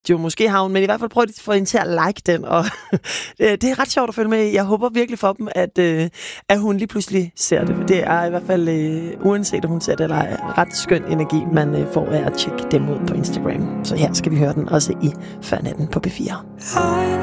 video. Måske har hun, men i hvert fald prøv at få hende til at like den. Og det er ret sjovt at følge med. Jeg håber virkelig for dem, at hun lige pludselig ser det. Det er i hvert fald, uanset om hun ser det eller ej, ret skøn energi, man får af at tjekke dem ud på Instagram. Så her skal vi høre den også i Før Natten på P4.